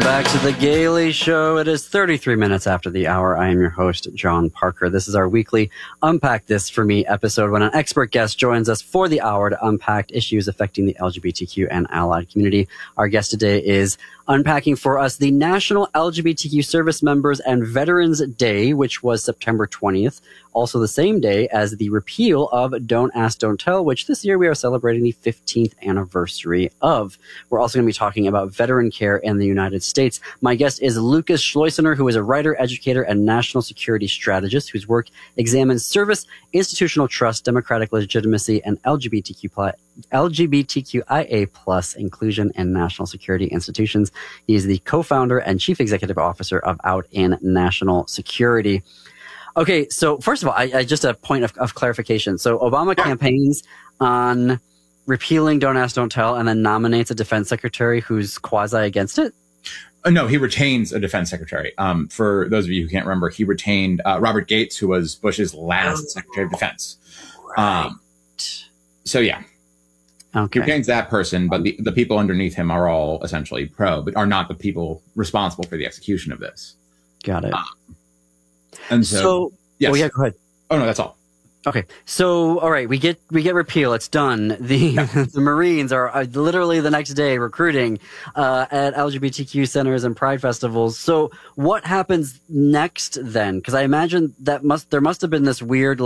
back to The Gaily Show. It is 33 minutes after the hour. I am your host, John Parker. This is our weekly Unpack This For Me episode when an expert guest joins us for the hour to unpack issues affecting the LGBTQ and allied community. Our guest today is unpacking for us the National LGBTQ Service Members and Veterans Day, which was September 20th, also the same day as the repeal of Don't Ask, Don't Tell, which this year we are celebrating the 15th anniversary of. We're also going to be talking about veteran care in the United States. My guest is Lucas Schleusener, who is a writer, educator, and national security strategist whose work examines service, institutional trust, democratic legitimacy, and LGBTQIA plus inclusion in national security institutions. He is the co-founder and chief executive officer of Out in National Security. Okay, so first of all, I just a point of clarification. So Obama campaigns on repealing Don't Ask, Don't Tell, and then nominates a defense secretary who's quasi against it? No, he retains a defense secretary. For those of you who can't remember, he retained Robert Gates, who was Bush's last secretary of defense. Right. So yeah. Okay. He retains that person, but the people underneath him are all essentially pro, but are not the people responsible for the execution of this. Got it. And so yes. Oh yeah, go ahead. Oh no, that's all. Okay, so all right, we get repeal. It's done. The Marines are literally the next day recruiting at LGBTQ centers and pride festivals. So what happens next then? Because I imagine there must have been this weird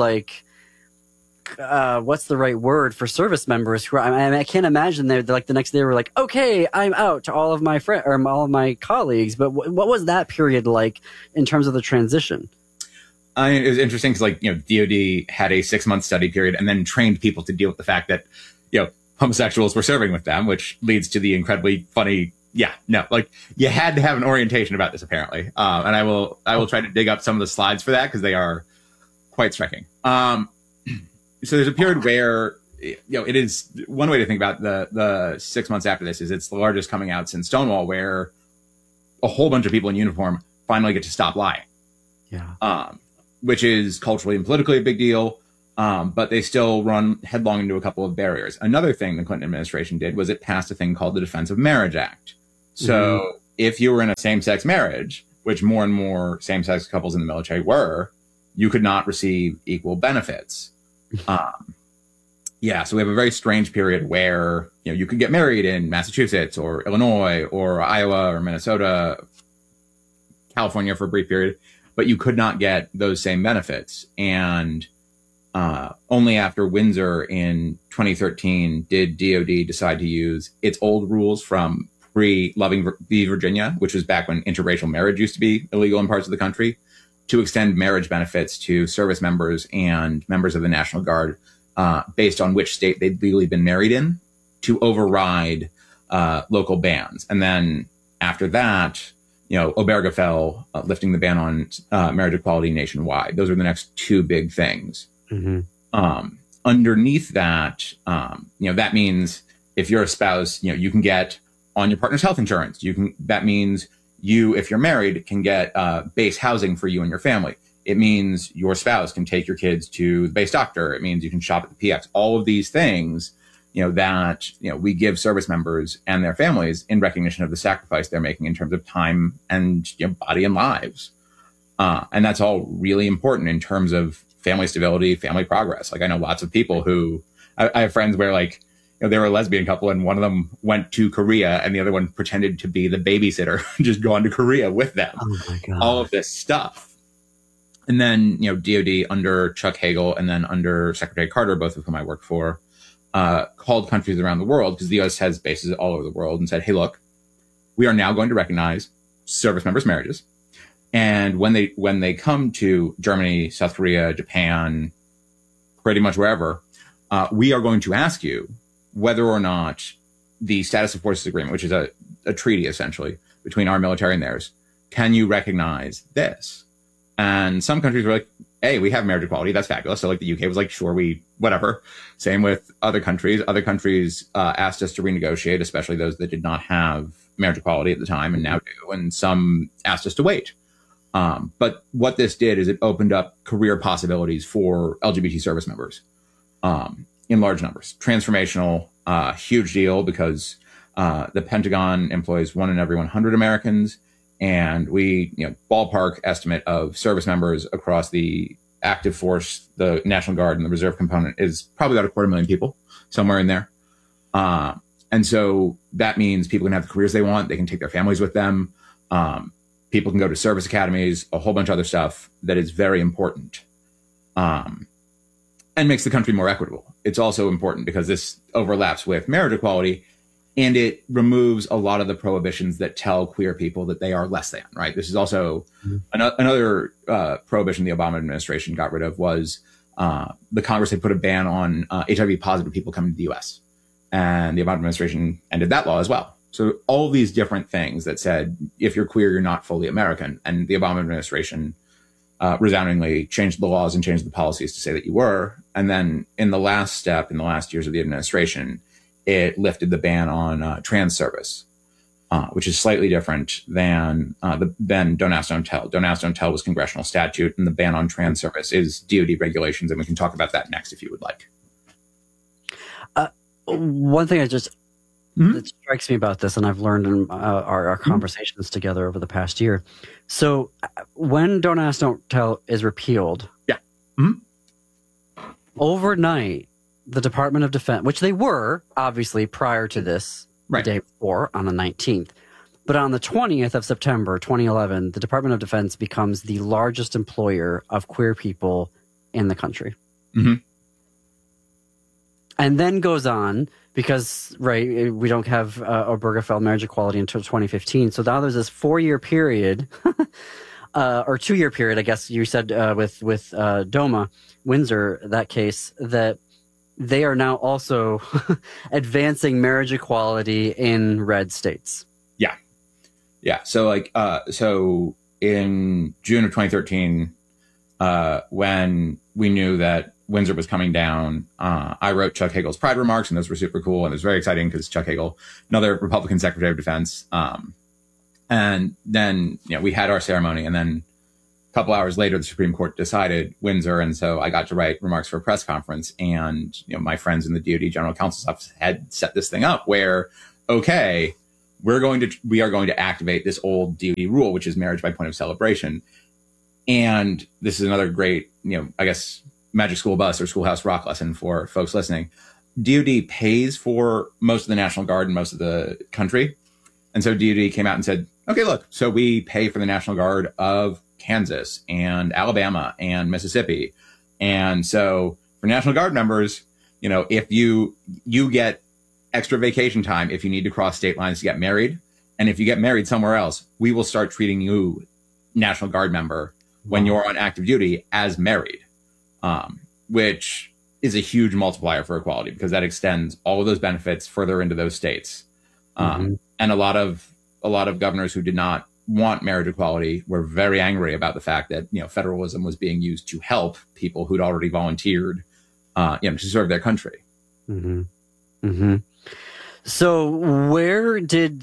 what's the right word for service members who I can't imagine they're like the next day we're like, okay, I'm out to all of my friends or all of my colleagues. But what was that period like in terms of the transition? It was interesting because, DOD had a 6-month study period and then trained people to deal with the fact that, homosexuals were serving with them, which leads to the incredibly funny. Yeah, no, you had to have an orientation about this apparently. And I will try to dig up some of the slides for that because they are quite striking. So there's a period where, it is one way to think about the 6 months after this is it's the largest coming out since Stonewall, where a whole bunch of people in uniform finally get to stop lying. Yeah. Which is culturally and politically a big deal, but they still run headlong into a couple of barriers. Another thing the Clinton administration did was it passed a thing called the Defense of Marriage Act. So if you were in a same-sex marriage, which more and more same-sex couples in the military were, you could not receive equal benefits. So we have a very strange period where you could get married in Massachusetts or Illinois or Iowa or Minnesota, California for a brief period, but you could not get those same benefits. And only after Windsor in 2013 did DOD decide to use its old rules from pre-Loving v. Virginia, which was back when interracial marriage used to be illegal in parts of the country, to extend marriage benefits to service members and members of the National Guard based on which state they'd legally been married in, to override local bans. And then after that, Obergefell lifting the ban on marriage equality nationwide. Those are the next two big things. Underneath that, that means if you're a spouse, you can get on your partner's health insurance. That means if you're married, can get base housing for you and your family. It means your spouse can take your kids to the base doctor. It means you can shop at the PX. All of these things that we give service members and their families in recognition of the sacrifice they're making in terms of time and body and lives. And that's all really important in terms of family stability, family progress. I know lots of people who I have friends where they were a lesbian couple and one of them went to Korea and the other one pretended to be the babysitter, just gone to Korea with them. Oh my God. All of this stuff. And then, DOD under Chuck Hagel and then under Secretary Carter, both of whom I worked for, called countries around the world, because the U.S. has bases all over the world, and said, hey, look, we are now going to recognize service members' marriages. And when they come to Germany, South Korea, Japan, pretty much wherever, we are going to ask you whether or not the Status of Forces Agreement, which is a treaty essentially between our military and theirs, can you recognize this? And some countries were like, hey, we have marriage equality. That's fabulous. So the UK was like, sure, whatever. Same with other countries. Other countries asked us to renegotiate, especially those that did not have marriage equality at the time and now do. And some asked us to wait. But what this did is it opened up career possibilities for LGBT service members in large numbers. Transformational, huge deal, because The Pentagon employs 1 in every 100 Americans, and we, ballpark estimate of service members across the active force, the National Guard, and the reserve component is probably about 250,000 people, somewhere in there. And so that means people can have the careers they want. They can take their families with them. People can go to service academies, a whole bunch of other stuff that is very important, and makes the country more equitable. It's also important because this overlaps with marriage equality, and it removes a lot of the prohibitions that tell queer people that they are less than, right? This is also another prohibition the Obama administration got rid of was the Congress had put a ban on HIV positive people coming to the U.S., and the Obama administration ended that law as well. So all of these different things that said, if you're queer, you're not fully American. And the Obama administration resoundingly changed the laws and changed the policies to say that you were. And then in the last step, in the last years of the administration, it lifted the ban on trans service, which is slightly different than Don't Ask, Don't Tell. Don't Ask, Don't Tell was congressional statute, and the ban on trans service is DoD regulations. And we can talk about that next if you would like. One thing that strikes me about this, and I've learned in our conversations together over the past year. So when Don't Ask, Don't Tell is repealed, overnight, the Department of Defense, which they were obviously prior to this, the day before on the 19th, but on the 20th of September, 2011, the Department of Defense becomes the largest employer of queer people in the country. And then goes on, because, we don't have Obergefell marriage equality until 2015. So now there's this 4-year period, or 2-year period, I guess you said, with DOMA, Windsor, that case, that they are now also advancing marriage equality in red states. Yeah. So so in June of 2013, when we knew that Windsor was coming down, I wrote Chuck Hagel's Pride remarks, and those were super cool. And it was very exciting because Chuck Hagel, another Republican Secretary of Defense. And then, we had our ceremony, and then a couple hours later, the Supreme Court decided Windsor. And so I got to write remarks for a press conference, and, my friends in the DoD General Counsel's office had set this thing up where, okay, we are going to activate this old DoD rule, which is marriage by point of celebration. And this is another great, I guess, Magic School Bus or Schoolhouse Rock lesson for folks listening. DoD pays for most of the National Guard and most of the country. And so DoD came out and said, okay, look, so we pay for the National Guard of Kansas and Alabama and Mississippi. And so for National Guard members, if you get extra vacation time, if you need to cross state lines to get married, and if you get married somewhere else, we will start treating you, National Guard member, when you're on active duty as married. Which is a huge multiplier for equality, because that extends all of those benefits further into those states. And a lot of governors who did not want marriage equality were very angry about the fact that, federalism was being used to help people who'd already volunteered, to serve their country. So where did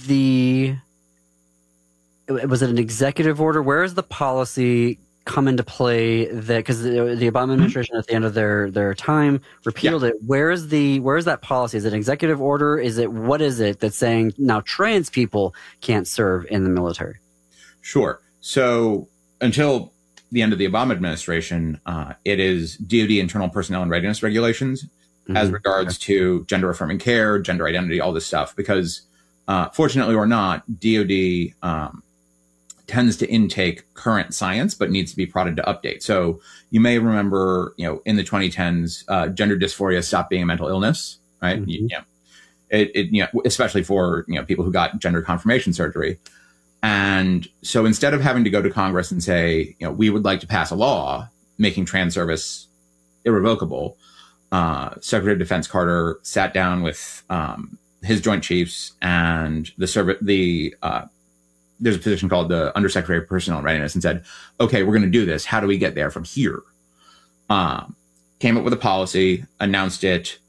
was it an executive order? Where is the policy come into play that, because the Obama administration at the end of their time repealed it? Where is that policy? Is it an executive order? What is it that's saying now trans people can't serve in the military? Sure. So until the end of the Obama administration, it is DoD internal personnel and readiness regulations as regards to gender affirming care, gender identity, all this stuff, because fortunately or not, DoD tends to intake current science, but needs to be prodded to update. So you may remember, in the 2010s, gender dysphoria stopped being a mental illness, right? Especially for, people who got gender confirmation surgery. And so instead of having to go to Congress and say, we would like to pass a law making trans service irrevocable, Secretary of Defense Carter sat down with his Joint Chiefs and there's a position called the Undersecretary of Personnel and Readiness, and said, okay, we're going to do this. How do we get there from here? Came up with a policy, announced it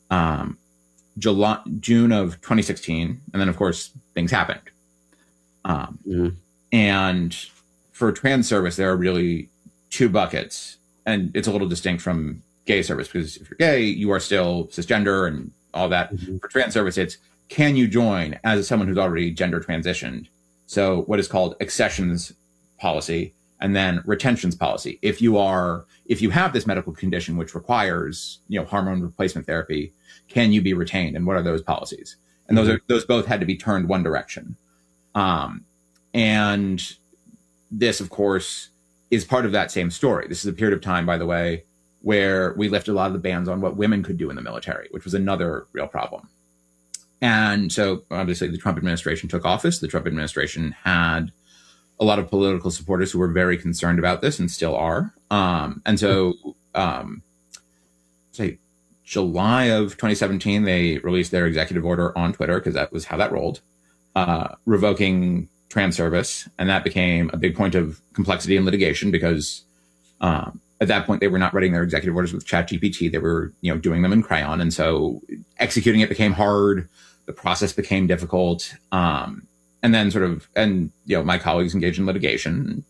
June of 2016. And then, of course, things happened. And for trans service, there are really 2 buckets. And it's a little distinct from gay service, because if you're gay, you are still cisgender and all that. For trans service, it's can you join as someone who's already gender transitioned? So what is called accessions policy and then retentions policy. If you have this medical condition which requires, hormone replacement therapy, can you be retained? And what are those policies? And those both had to be turned one direction. And this, of course, is part of that same story. This is a period of time, by the way, where we lifted a lot of the bans on what women could do in the military, which was another real problem. And so obviously the Trump administration took office. The Trump administration had a lot of political supporters who were very concerned about this and still are. And so, say July of 2017, they released their executive order on Twitter, because that was how that rolled, revoking trans service. And that became a big point of complexity and litigation because at that point, they were not writing their executive orders with ChatGPT. They were, doing them in Crayon. And so executing it became hard. The process became difficult. And then my colleagues engaged in litigation.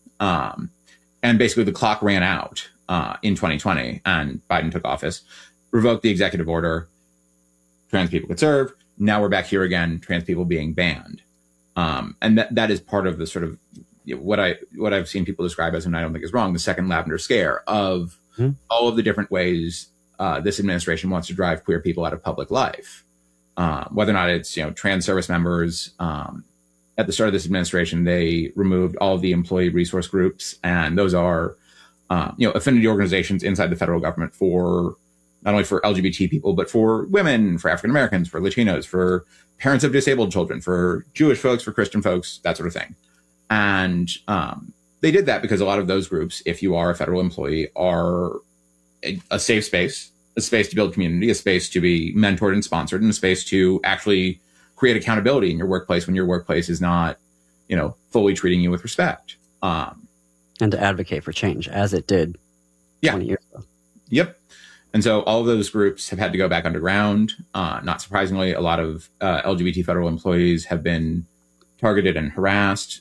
And basically the clock ran out in 2020 and Biden took office, revoked the executive order. Trans people could serve. Now we're back here again, trans people being banned. And that is part of the sort of what I've seen people describe as, and I don't think is wrong, the second Lavender Scare of all of the different ways this administration wants to drive queer people out of public life. Whether or not it's, trans service members. At the start of this administration, they removed all of the employee resource groups. And those are, affinity organizations inside the federal government for not only for LGBT people, but for women, for African Americans, for Latinos, for parents of disabled children, for Jewish folks, for Christian folks, that sort of thing. And they did that because a lot of those groups, if you are a federal employee, are a safe space, a space to build community, a space to be mentored and sponsored, and a space to actually create accountability in your workplace when your workplace is not, fully treating you with respect. And to advocate for change, as it did 20 years ago. Yep. And so all of those groups have had to go back underground. Not surprisingly, a lot of LGBT federal employees have been targeted and harassed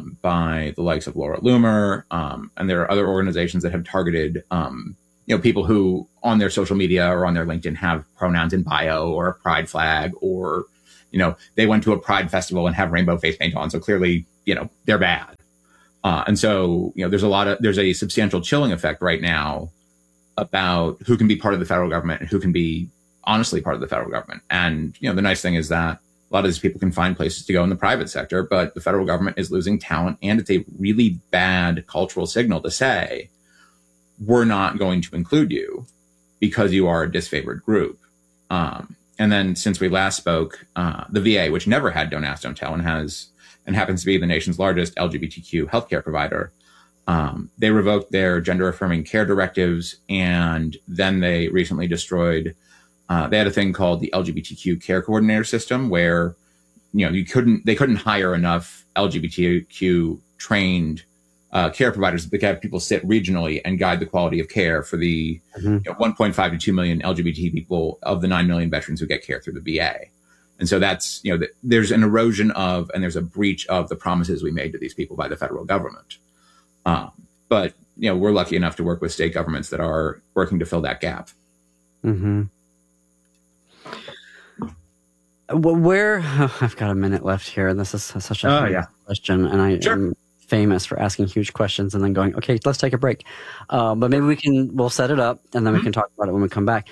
by the likes of Laura Loomer. And there are other organizations that have targeted, people who on their social media or on their LinkedIn have pronouns in bio or a pride flag, or, they went to a pride festival and have rainbow face paint on. So clearly, they're bad. And so, there's a substantial chilling effect right now about who can be part of the federal government and who can be honestly part of the federal government. And, the nice thing is that a lot of these people can find places to go in the private sector, but the federal government is losing talent. And it's a really bad cultural signal to say, we're not going to include you because you are a disfavored group. And then since we last spoke, the VA, which never had Don't Ask, Don't Tell, and happens to be the nation's largest LGBTQ healthcare provider, they revoked their gender affirming care directives. And then they recently destroyed, they had a thing called the LGBTQ care coordinator system where, they couldn't hire enough LGBTQ trained care providers that have people sit regionally and guide the quality of care for the 1.5 to 2 million LGBT people of the 9 million veterans who get care through the VA. And so that's, there's an erosion of, and there's a breach of the promises we made to these people by the federal government. But, we're lucky enough to work with state governments that are working to fill that gap. Mm-hmm. I've got a minute left here, and this is such a question, and I am famous for asking huge questions and then going, okay, let's take a break. But maybe we'll set it up, and then we can talk about it when we come back.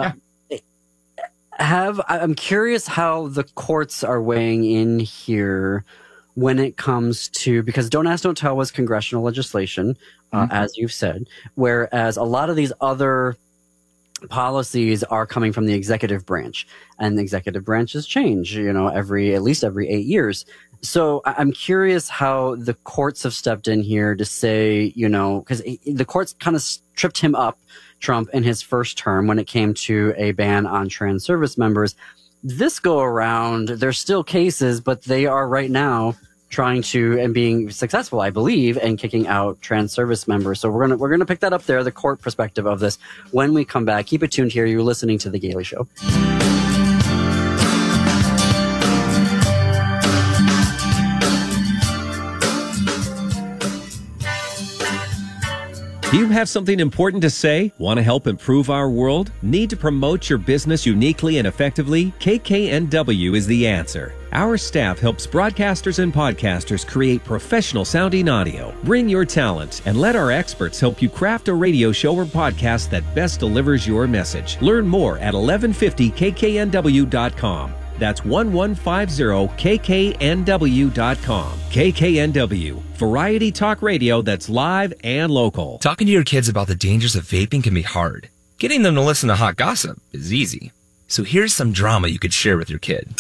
I'm curious how the courts are weighing in here when it comes to, because Don't Ask, Don't Tell was congressional legislation, as you've said, whereas a lot of these other policies are coming from the executive branch, and the executive branches change, at least every 8 years. So I'm curious how the courts have stepped in here to say, because the courts kind of tripped him up, Trump, in his first term when it came to a ban on trans service members. This go around, there's still cases, but they are right now trying to, and being successful, I believe, in kicking out trans service members. So we're gonna pick that up there, the court perspective of this, when we come back. Keep it tuned here. You're listening to The Gailey Show. Do you have something important to say? Want to help improve our world? Need to promote your business uniquely and effectively? KKNW is the answer. Our staff helps broadcasters and podcasters create professional sounding audio. Bring your talent and let our experts help you craft a radio show or podcast that best delivers your message. Learn more at 1150kknw.com. That's 1150kknw.com. KKNW, variety talk radio that's live and local. Talking to your kids about the dangers of vaping can be hard. Getting them to listen to hot gossip is easy. So here's some drama you could share with your kid.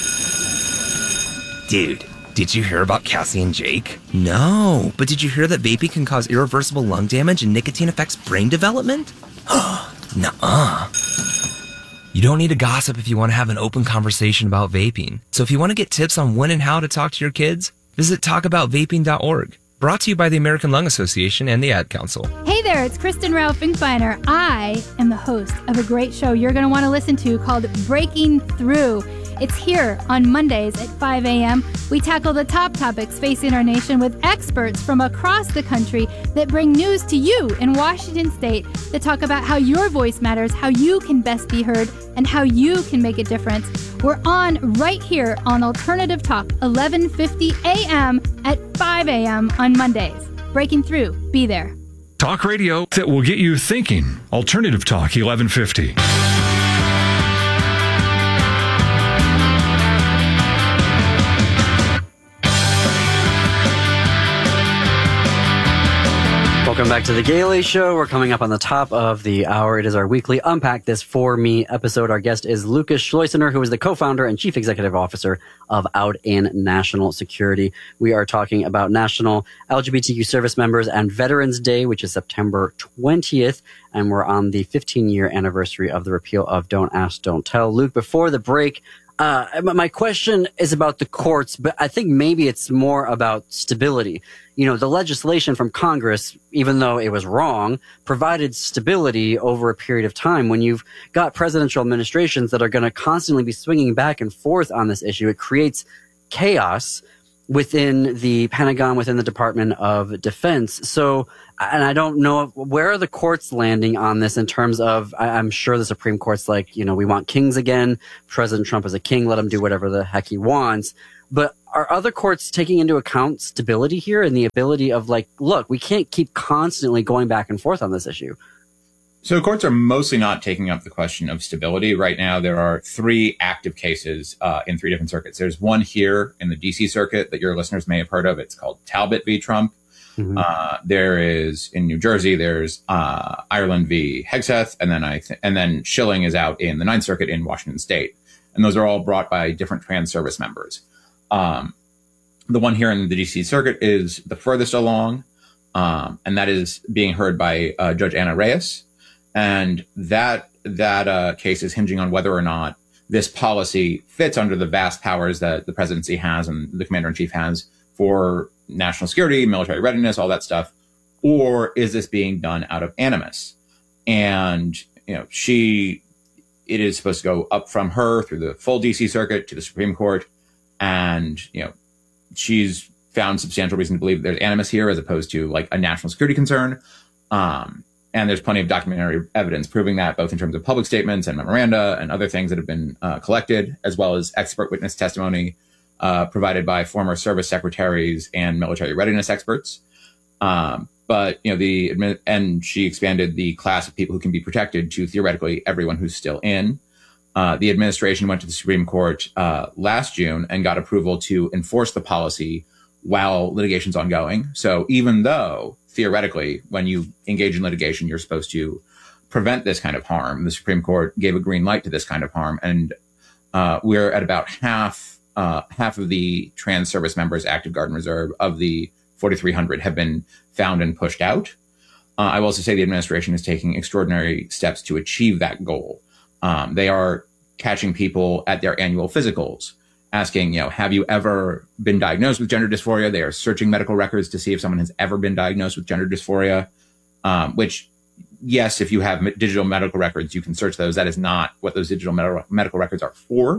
Dude, did you hear about Cassie and Jake? No, but did you hear that vaping can cause irreversible lung damage and nicotine affects brain development? Nuh-uh. You don't need to gossip if you want to have an open conversation about vaping. So if you want to get tips on when and how to talk to your kids, visit talkaboutvaping.org. Brought to you by the American Lung Association and the Ad Council. Hey there, it's Kristen Rao Finkbeiner. I am the host of a great show you're going to want to listen to called Breaking Through. It's here on Mondays at 5 a.m. We tackle the top topics facing our nation with experts from across the country that bring news to you in Washington State that talk about how your voice matters, how you can best be heard, and how you can make a difference. We're on right here on Alternative Talk, 1150 a.m. at 5 a.m. on Mondays. Breaking Through. Be there. Talk radio that will get you thinking. Alternative Talk, 1150. Welcome back to The Gailey Show. We're coming up on the top of the hour. It is our weekly Unpack This For Me episode. Our guest is Lucas Schleusener, who is the co-founder and chief executive officer of Out in National Security. We are talking about National LGBTQ Service Members and Veterans Day, which is September 20th. And we're on the 15-year anniversary of the repeal of Don't Ask, Don't Tell. Luke, before the break, my question is about the courts, but I think maybe it's more about stability. You know, the legislation from Congress, even though it was wrong, provided stability over a period of time. When you've got presidential administrations that are going to constantly be swinging back and forth on this issue, it creates chaos within the Pentagon, within the Department of Defense. So, and I don't know, where are the courts landing on this in terms of, I'm sure the Supreme Court's like, you know, we want kings again. President Trump is a king. Let him do whatever the heck he wants. But are other courts taking into account stability here and the ability of like, look, we can't keep constantly going back and forth on this issue? So courts are mostly not taking up the question of stability. Right now, there are 3 active cases in 3 different circuits. There's one here in the D.C. circuit that your listeners may have heard of. It's called Talbot v. Trump. Mm-hmm. There is in New Jersey, there's Ireland v. Hegseth, and then Schilling is out in the 9th Circuit in Washington State. And those are all brought by different trans service members. The one here in the D.C. circuit is the furthest along, and that is being heard by Judge Anna Reyes. And that case is hinging on whether or not this policy fits under the vast powers that the presidency has and the commander-in-chief has for national security, military readiness, all that stuff, or is this being done out of animus? And, you know, it is supposed to go up from her through the full DC circuit to the Supreme Court. And, you know, she's found substantial reason to believe there's animus here as opposed to like a national security concern. And there's plenty of documentary evidence proving that, both in terms of public statements and memoranda and other things that have been collected, as well as expert witness testimony provided by former service secretaries and military readiness experts. But, you know, and she expanded the class of people who can be protected to theoretically everyone who's still in. The administration went to the Supreme Court last June and got approval to enforce the policy while litigation's ongoing. So even though theoretically, when you engage in litigation, you're supposed to prevent this kind of harm, the Supreme Court gave a green light to this kind of harm. And we're at about half of the trans service members, active Guard and Reserve, of the 4,300 have been found and pushed out. I will also say the administration is taking extraordinary steps to achieve that goal. They are catching people at their annual physicals, asking, you know, have you ever been diagnosed with gender dysphoria? They are searching medical records to see if someone has ever been diagnosed with gender dysphoria, which, yes, if you have digital medical records, you can search those. That is not what those digital medical records are for.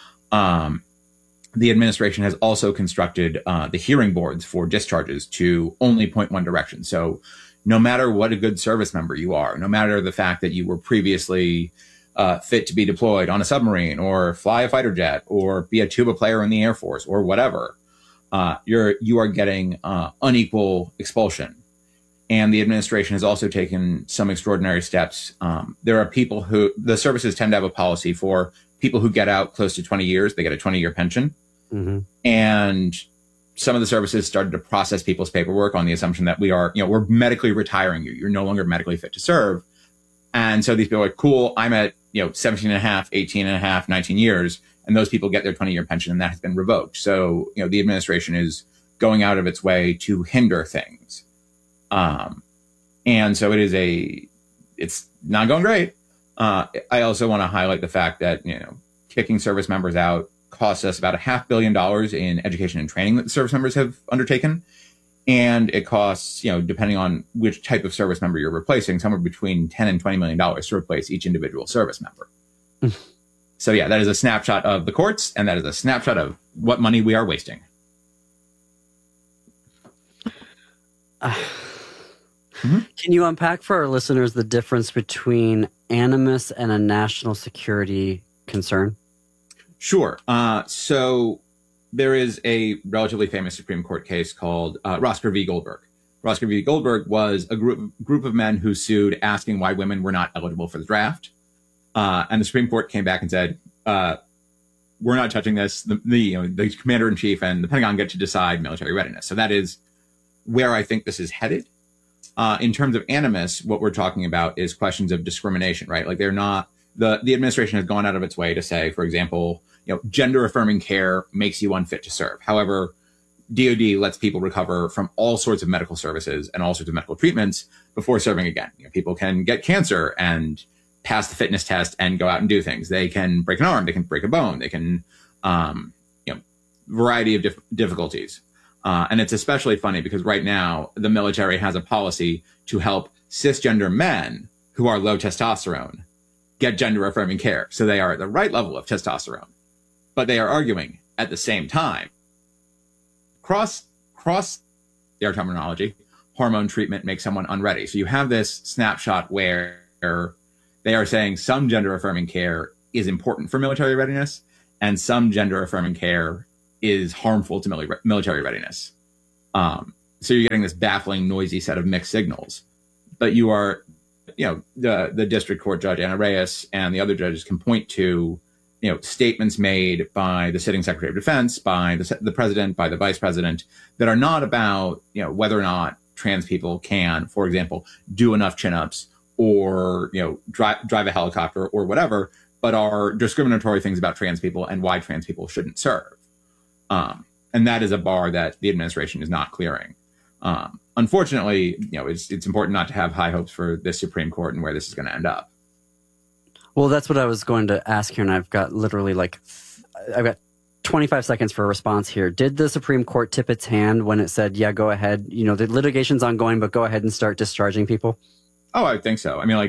The administration has also constructed the hearing boards for discharges to only point one direction. So no matter what a good service member you are, no matter the fact that you were previously fit to be deployed on a submarine or fly a fighter jet or be a tuba player in the Air Force or whatever, you are getting unequal expulsion. And the administration has also taken some extraordinary steps. There are people who, the services tend to have a policy for people who get out close to 20 years, they get a 20-year pension. Mm-hmm. And some of the services started to process people's paperwork on the assumption that we're medically retiring you. You're no longer medically fit to serve. And so these people are like, cool, I'm at 17 and a half, 18 and a half, 19 years. And those people get their 20-year pension, and that has been revoked. So, the administration is going out of its way to hinder things. And so it's not going great. I also want to highlight the fact that, kicking service members out costs us about $500 million in education and training that the service members have undertaken. And it costs, depending on which type of service member you're replacing, somewhere between $10 and $20 million to replace each individual service member. So yeah, that is a snapshot of the courts, and that is a snapshot of what money we are wasting. Can you unpack for our listeners the difference between animus and a national security concern? Sure. So there is a relatively famous Supreme Court case called Rosker v. Goldberg. Rosker v. Goldberg was a group of men who sued asking why women were not eligible for the draft. And the Supreme Court came back and said, we're not touching this. The commander-in-chief and the Pentagon get to decide military readiness. So that is where I think this is headed. In terms of animus, what we're talking about is questions of discrimination, right? Like, they're not, the administration has gone out of its way to say, for example, gender affirming care makes you unfit to serve. However, DoD lets people recover from all sorts of medical services and all sorts of medical treatments before serving again. People can get cancer and pass the fitness test and go out and do things. They can break an arm, they can break a bone, they can, variety of difficulties. And it's especially funny because right now the military has a policy to help cisgender men who are low testosterone get gender affirming care. So they are at the right level of testosterone, but they are arguing at the same time, cross their terminology, hormone treatment makes someone unready. So you have this snapshot where they are saying some gender affirming care is important for military readiness and some gender affirming care is harmful to military readiness. So you're getting this baffling, noisy set of mixed signals. But you are, the district court judge, Anna Reyes, and the other judges can point to, statements made by the sitting Secretary of Defense, by the president, by the vice president, that are not about, whether or not trans people can, for example, do enough chin-ups or, drive a helicopter or whatever, but are discriminatory things about trans people and why trans people shouldn't serve. And that is a bar that the administration is not clearing. Unfortunately, it's important not to have high hopes for this Supreme Court and where this is going to end up. Well, that's what I was going to ask here, and I've got literally I've got 25 seconds for a response here. Did the Supreme Court tip its hand when it said, yeah, go ahead, the litigation's ongoing, but go ahead and start discharging people? Oh, I think so. I mean,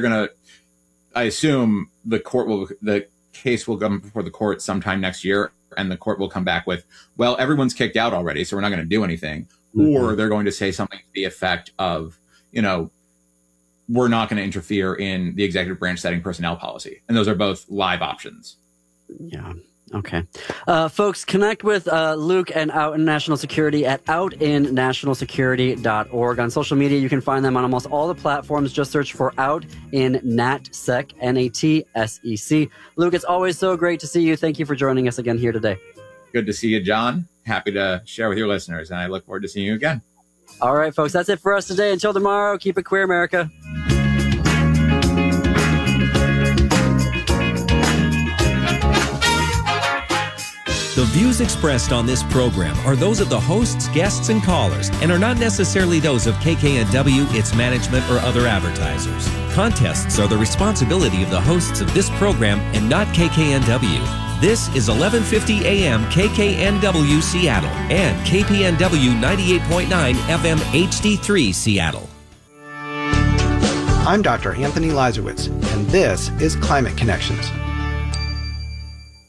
I assume the case will come before the court sometime next year, and the court will come back with, well, everyone's kicked out already, so we're not going to do anything. Mm-hmm. Or they're going to say something to the effect of, we're not going to interfere in the executive branch setting personnel policy. And those are both live options. Yeah. Okay. Folks, connect with Luke and Out in National Security at outinnationalsecurity.org. On social media, you can find them on almost all the platforms. Just search for Out in NatSec, NATSEC. Luke, it's always so great to see you. Thank you for joining us again here today. Good to see you, John. Happy to share with your listeners, and I look forward to seeing you again. All right, folks, that's it for us today. Until tomorrow, keep it queer, America. The views expressed on this program are those of the hosts, guests, and callers, and are not necessarily those of KKNW, its management, or other advertisers. Contests are the responsibility of the hosts of this program and not KKNW. This is 1150 AM KKNW Seattle and KPNW 98.9 FM HD3 Seattle. I'm Dr. Anthony Leisowitz, and this is Climate Connections.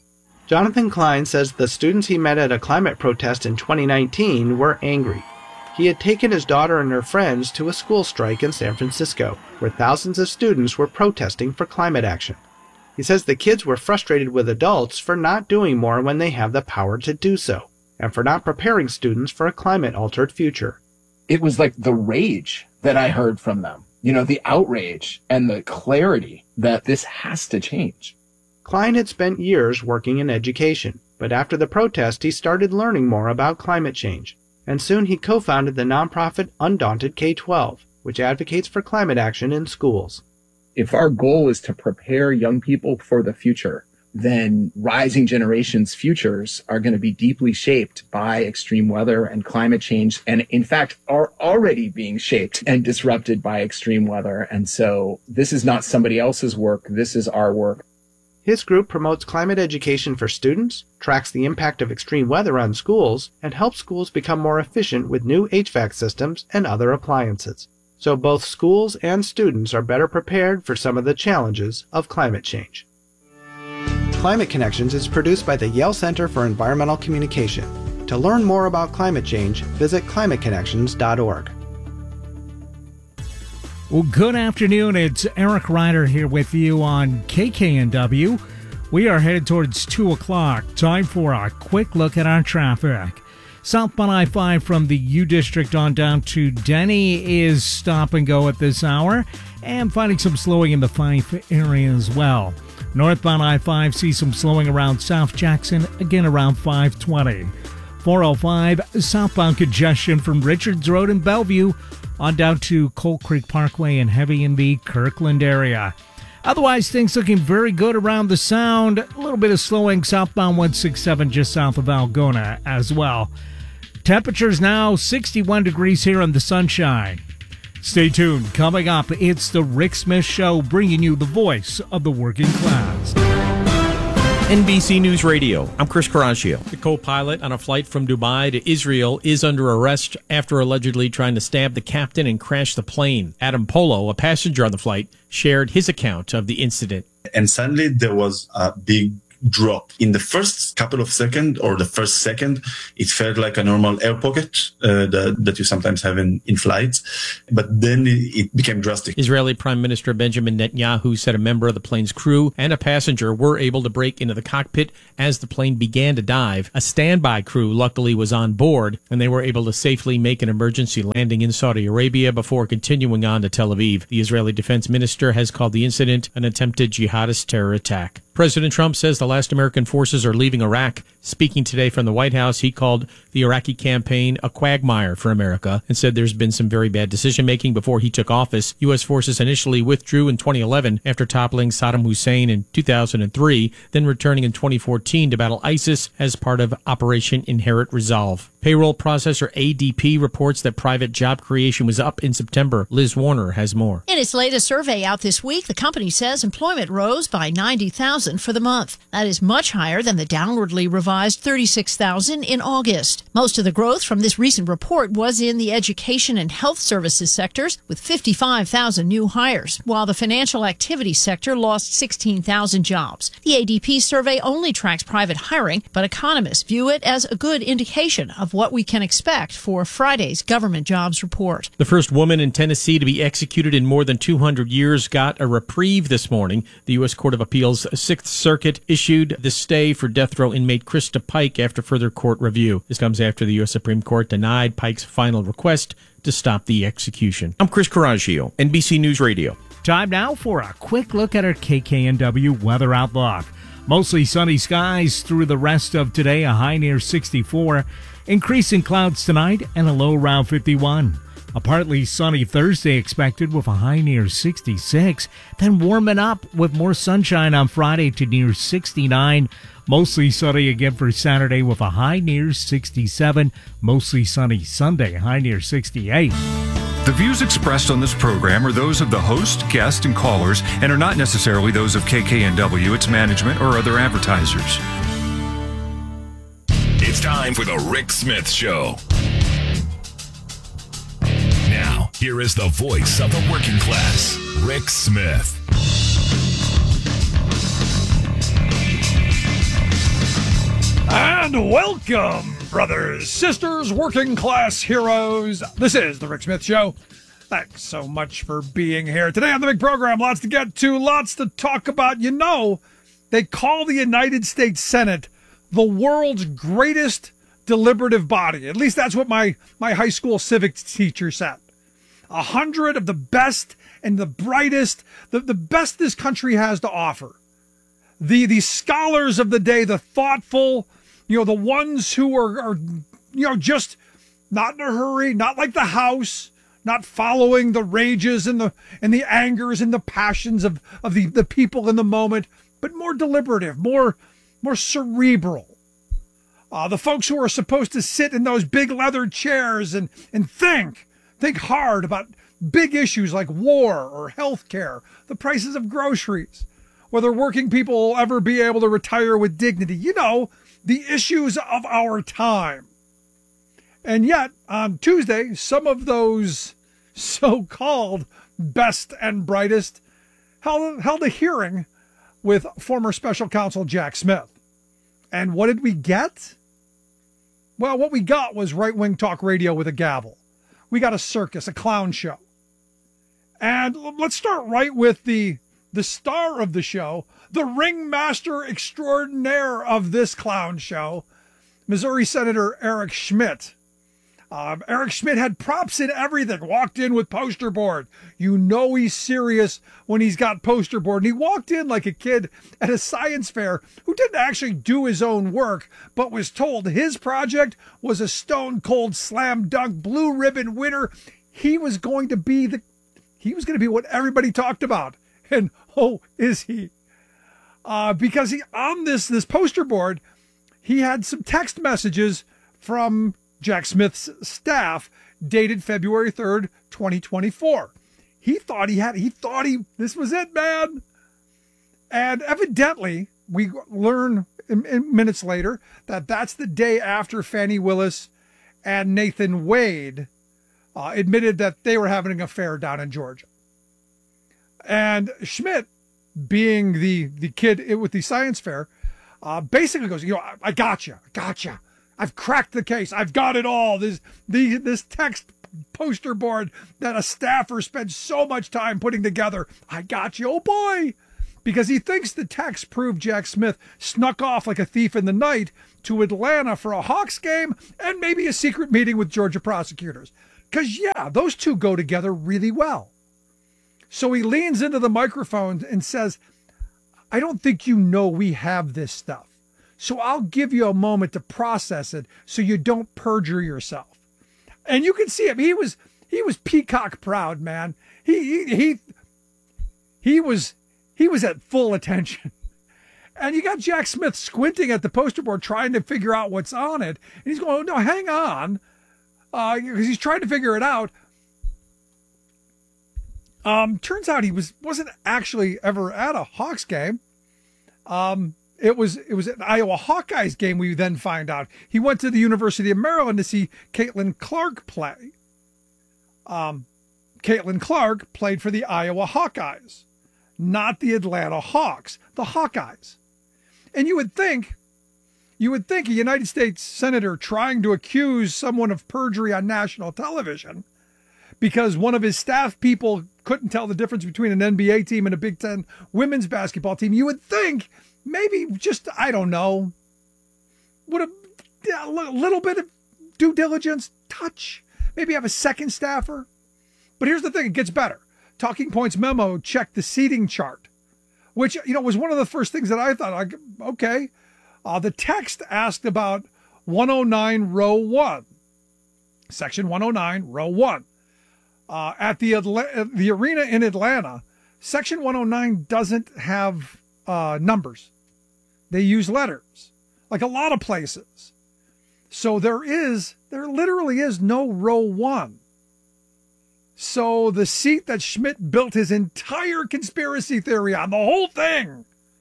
Jonathan Klein says the students he met at a climate protest in 2019 were angry. He had taken his daughter and her friends to a school strike in San Francisco, where thousands of students were protesting for climate action. He says the kids were frustrated with adults for not doing more when they have the power to do so, and for not preparing students for a climate-altered future. It was like the rage that I heard from them, the outrage and the clarity that this has to change. Klein had spent years working in education, but after the protest he started learning more about climate change, and soon he co-founded the nonprofit Undaunted K-12, which advocates for climate action in schools. If our goal is to prepare young people for the future, then rising generations' futures are going to be deeply shaped by extreme weather and climate change, and in fact are already being shaped and disrupted by extreme weather. And so this is not somebody else's work, this is our work. His group promotes climate education for students, tracks the impact of extreme weather on schools, and helps schools become more efficient with new HVAC systems and other appliances. So both schools and students are better prepared for some of the challenges of climate change. Climate Connections is produced by the Yale Center for Environmental Communication. To learn more about climate change, visit climateconnections.org. Well, good afternoon. It's Eric Ryder here with you on KKNW. We are headed towards 2 o'clock. Time for a quick look at our traffic. Southbound I-5 from the U District on down to Denny is stop and go at this hour, and finding some slowing in the Fife area as well. Northbound I-5 sees some slowing around South Jackson, again around 520. 405 southbound congestion from Richards Road in Bellevue on down to Coal Creek Parkway and heavy in the Kirkland area. Otherwise, things looking very good around the Sound. A little bit of slowing southbound 167 just south of Algona as well. Temperatures now 61 degrees here in the sunshine. Stay tuned. Coming up, it's the Rick Smith Show, bringing you the voice of the working class. NBC News Radio, I'm Chris Caraccio. The co-pilot on a flight from Dubai to Israel is under arrest after allegedly trying to stab the captain and crash the plane. Adam Polo, a passenger on the flight, shared his account of the incident. And suddenly there was a big drop. In the first couple of seconds, or the first second, it felt like a normal air pocket that you sometimes have in flights. But then it became drastic. Israeli Prime Minister Benjamin Netanyahu said a member of the plane's crew and a passenger were able to break into the cockpit as the plane began to dive. A standby crew luckily was on board, and they were able to safely make an emergency landing in Saudi Arabia before continuing on to Tel Aviv. The Israeli defense minister has called the incident an attempted jihadist terror attack. President Trump says the last American forces are leaving Iraq. Speaking today from the White House, he called the Iraqi campaign a quagmire for America and said there's been some very bad decision-making before he took office. U.S. forces initially withdrew in 2011 after toppling Saddam Hussein in 2003, then returning in 2014 to battle ISIS as part of Operation Inherent Resolve. Payroll processor ADP reports that private job creation was up in September. Liz Warner has more. In its latest survey out this week, the company says employment rose by 90,000 for the month. That is much higher than the downwardly revised 36,000 in August. Most of the growth from this recent report was in the education and health services sectors, with 55,000 new hires, while the financial activity sector lost 16,000 jobs. The ADP survey only tracks private hiring, but economists view it as a good indication of what we can expect for Friday's government jobs report. The first woman in Tennessee to be executed in more than 200 years got a reprieve this morning. The U.S. Court of Appeals 6th Circuit issued the stay for death row inmate Krista Pike after further court review. This comes after the U.S. Supreme Court denied Pike's final request to stop the execution. I'm Chris Caraccio, NBC News Radio. Time now for a quick look at our KKNW weather outlook. Mostly sunny skies through the rest of today, a high near 64. Increasing clouds tonight and a low around 51. A partly sunny Thursday expected with a high near 66. Then warming up with more sunshine on Friday to near 69. Mostly sunny again for Saturday with a high near 67. Mostly sunny Sunday, high near 68. The views expressed on this program are those of the host, guest, and callers and are not necessarily those of KKNW, its management, or other advertisers. It's time for the Rick Smith Show. Now, here is the voice of the working class, Rick Smith. And welcome Brothers, sisters, working class heroes, this is The Rick Smith Show. Thanks so much for being here. Today on the big program, lots to get to, lots to talk about. You know, they call the United States Senate the world's greatest deliberative body. At least that's what my high school civics teacher said. 100 of the best and the brightest, the best this country has to offer. The scholars of the day, the thoughtful, the ones who are just not in a hurry, not like the House, not following the rages and the angers and the passions of the people in the moment, but more deliberative, more cerebral. The folks who are supposed to sit in those big leather chairs and think hard about big issues like war or health care, the prices of groceries, whether working people will ever be able to retire with dignity. The issues of our time. And yet, on Tuesday, some of those so-called best and brightest held a hearing with former special counsel Jack Smith. And what did we get? Well, what we got was right-wing talk radio with a gavel. We got a circus, a clown show. And let's start right with the star of the show, the ringmaster extraordinaire of this clown show, Missouri Senator Eric Schmitt. Eric Schmitt had props in everything, walked in with poster board. He's serious when he's got poster board. And he walked in like a kid at a science fair who didn't actually do his own work, but was told his project was a stone cold slam dunk blue ribbon winner. He was going to be what everybody talked about. And is he? Because on this poster board, he had some text messages from Jack Smith's staff dated February 3rd, 2024. This was it, man. And evidently, we learn in minutes later that that's the day after Fani Willis and Nathan Wade admitted that they were having an affair down in Georgia. And Schmitt, being the kid with the science fair, basically goes, I gotcha. I've cracked the case. I've got it all. This text poster board that a staffer spent so much time putting together. I got you, oh boy. Because he thinks the text proved Jack Smith snuck off like a thief in the night to Atlanta for a Hawks game and maybe a secret meeting with Georgia prosecutors. Because, those two go together really well. So he leans into the microphone and says, I don't think we have this stuff. So I'll give you a moment to process it so you don't perjure yourself. And you can see him. He was peacock proud, man. He was at full attention. And you got Jack Smith squinting at the poster board trying to figure out what's on it. And he's going, no, hang on. Because he's trying to figure it out. Turns out he wasn't actually ever at a Hawks game. It was an Iowa Hawkeyes game, we then find out. He went to the University of Maryland to see Caitlin Clark play. Caitlin Clark played for the Iowa Hawkeyes, not the Atlanta Hawks, the Hawkeyes. And you would think a United States senator trying to accuse someone of perjury on national television because one of his staff people couldn't tell the difference between an NBA team and a Big Ten women's basketball team, you would think maybe just, I don't know, would a little bit of due diligence, touch, maybe have a second staffer. But here's the thing, it gets better. Talking Points memo checked the seating chart, which, was one of the first things that I thought, okay. The text asked about 109 row 1, section 109 row 1. At the arena in Atlanta, section 109 doesn't have numbers. They use letters, like a lot of places. So there literally is no row 1. So the seat that Schmitt built his entire conspiracy theory on, the whole thing,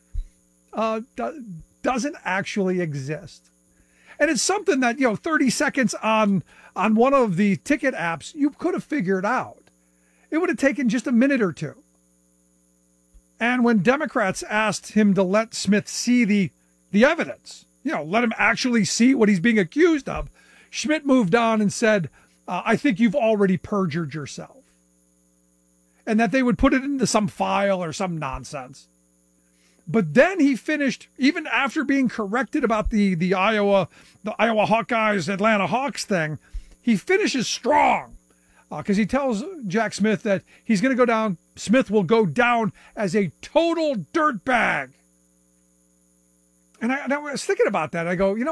doesn't actually exist. And it's something that, 30 seconds on one of the ticket apps, you could have figured out. It would have taken just a minute or two. And when Democrats asked him to let Smith see the evidence, let him actually see what he's being accused of, Schmidt moved on and said, I think you've already perjured yourself. And that they would put it into some file or some nonsense. But then he finished, even after being corrected about the Iowa Hawkeyes, Atlanta Hawks thing, he finishes strong. Because he tells Jack Smith that he's going to go down, Smith will go down as a total dirtbag. And I was thinking about that. I go,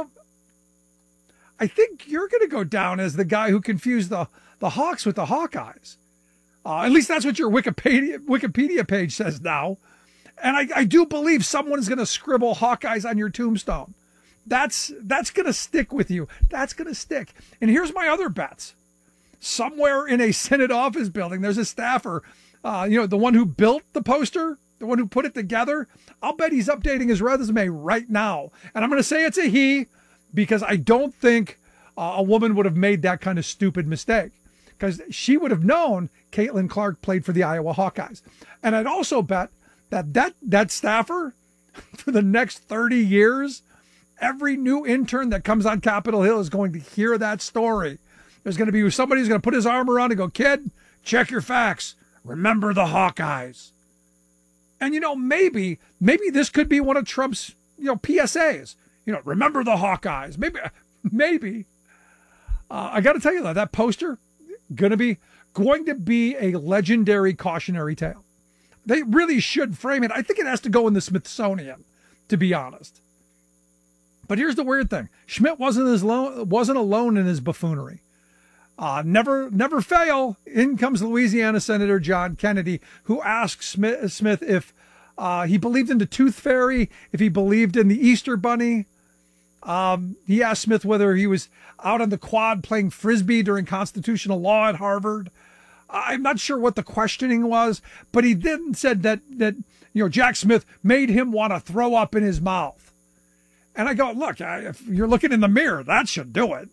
I think you're going to go down as the guy who confused the Hawks with the Hawkeyes. At least that's what your Wikipedia page says now. And I do believe someone is going to scribble Hawkeyes on your tombstone. That's going to stick with you. That's going to stick. And here's my other bets. Somewhere in a Senate office building, there's a staffer, the one who built the poster, the one who put it together. I'll bet he's updating his resume right now. And I'm going to say it's a he, because I don't think a woman would have made that kind of stupid mistake, because she would have known Caitlin Clark played for the Iowa Hawkeyes. And I'd also bet that staffer, for the next 30 years, every new intern that comes on Capitol Hill is going to hear that story. There's going to be somebody who's going to put his arm around and go, kid, check your facts. Remember the Hawkeyes. And, maybe this could be one of Trump's, PSAs. Remember the Hawkeyes. Maybe. I got to tell you, though, that poster going to be a legendary cautionary tale. They really should frame it. I think it has to go in the Smithsonian, to be honest. But here's the weird thing. Schmidt wasn't alone in his buffoonery. Never fail. In comes Louisiana Senator John Kennedy, who asks Smith if he believed in the Tooth Fairy, if he believed in the Easter Bunny. He asked Smith whether he was out on the quad playing Frisbee during constitutional law at Harvard. I'm not sure what the questioning was, but he then said that Jack Smith made him want to throw up in his mouth. And I go, look, if you're looking in the mirror, that should do it.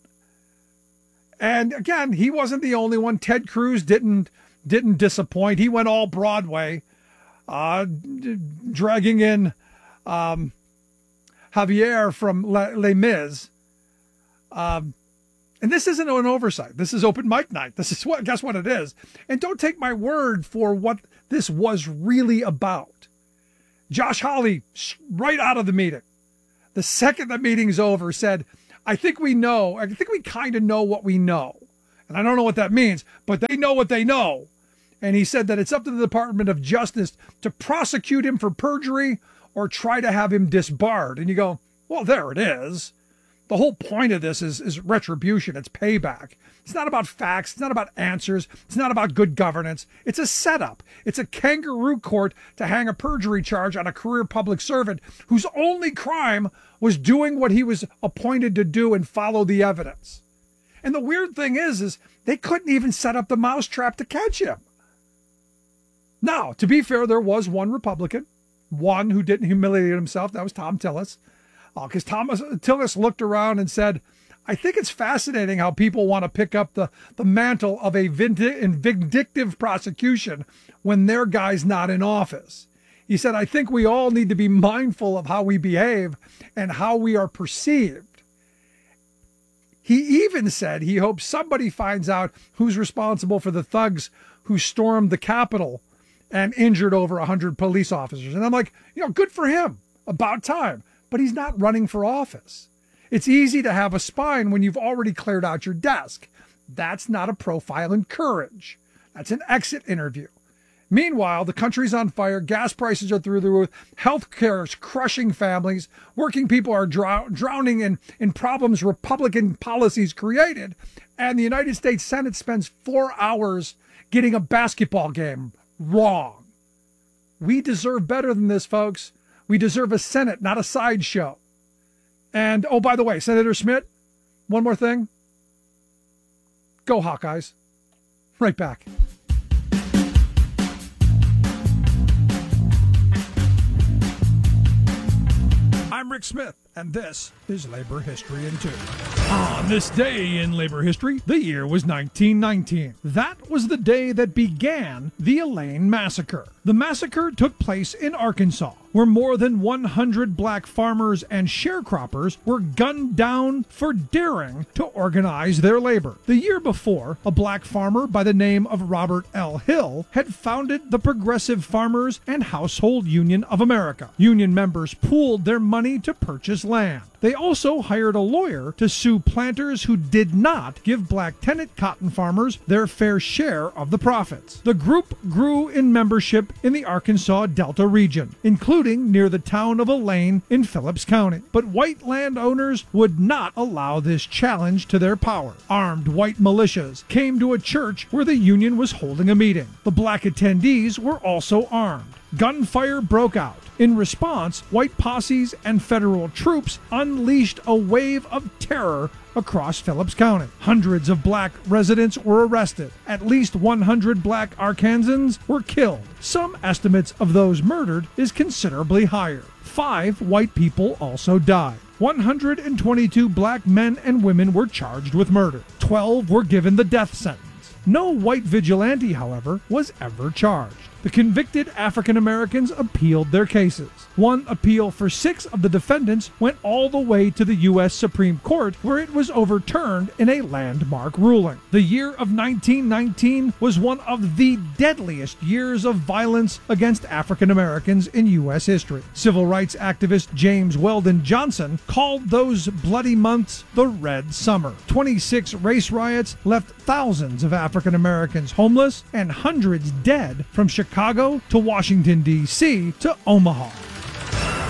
And again, he wasn't the only one. Ted Cruz didn't disappoint. He went all Broadway, dragging in Javier from Les Mis. And this isn't an oversight. This is open mic night. This is guess what it is. And don't take my word for what this was really about. Josh Hawley, right out of the meeting, the second the meeting's over, said, I think we kind of know what we know. And I don't know what that means, but they know what they know. And he said that it's up to the Department of Justice to prosecute him for perjury or try to have him disbarred. And you go, well, there it is. The whole point of this is retribution. It's payback. It's not about facts. It's not about answers. It's not about good governance. It's a setup. It's a kangaroo court to hang a perjury charge on a career public servant whose only crime was doing what he was appointed to do and follow the evidence. And the weird thing is they couldn't even set up the mousetrap to catch him. Now, to be fair, there was one Republican, one who didn't humiliate himself. That was Tom Tillis. Because Thomas Tillis looked around and said, I think it's fascinating how people want to pick up the mantle of a vindictive prosecution when their guy's not in office. He said, I think we all need to be mindful of how we behave and how we are perceived. He even said he hopes somebody finds out who's responsible for the thugs who stormed the Capitol and injured over 100 police officers. And I'm like, good for him. About time. But he's not running for office. It's easy to have a spine when you've already cleared out your desk. That's not a profile in courage. That's an exit interview. Meanwhile, the country's on fire. Gas prices are through the roof. Healthcare is crushing families. Working people are drowning in problems Republican policies created. And the United States Senate spends 4 hours getting a basketball game wrong. We deserve better than this, folks. We deserve a Senate, not a sideshow. And, oh, by the way, Senator Schmidt, one more thing. Go Hawkeyes. Right back. I'm Rick Smith, and this is Labor History in 2. On this day in labor history, the year was 1919. That was the day that began the Elaine Massacre. The massacre took place in Arkansas. where more than 100 black farmers and sharecroppers were gunned down for daring to organize their labor. The year before, a black farmer by the name of Robert L. Hill had founded the Progressive Farmers and Household Union of America. Union members pooled their money to purchase land. They also hired a lawyer to sue planters who did not give black tenant cotton farmers their fair share of the profits. The group grew in membership in the Arkansas Delta region, including near the town of Elaine in Phillips County. But white landowners would not allow this challenge to their power. Armed white militias came to a church where the union was holding a meeting. The black attendees were also armed. Gunfire broke out. In response, white posses and federal troops unleashed a wave of terror across Phillips County. Hundreds of black residents were arrested. At least 100 black Arkansans were killed. Some estimates of those murdered is considerably higher. 5 white people also died. 122 black men and women were charged with murder. 12 were given the death sentence. No white vigilante, however, was ever charged. The convicted African Americans appealed their cases. One appeal for 6 of the defendants went all the way to the U.S. Supreme Court, where it was overturned in a landmark ruling. The year of 1919 was one of the deadliest years of violence against African Americans in U.S. history. Civil rights activist James Weldon Johnson called those bloody months the Red Summer. 26 race riots left thousands of African Americans homeless and hundreds dead from Chicago to Washington, D.C. to Omaha.